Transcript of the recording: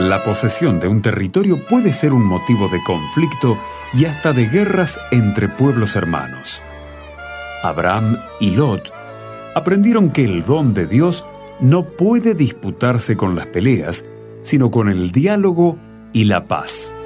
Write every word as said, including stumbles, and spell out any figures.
La posesión de un territorio puede ser un motivo de conflicto y hasta de guerras entre pueblos hermanos. Abraham y Lot aprendieron que el don de Dios no puede disputarse con las peleas, sino con el diálogo y la paz.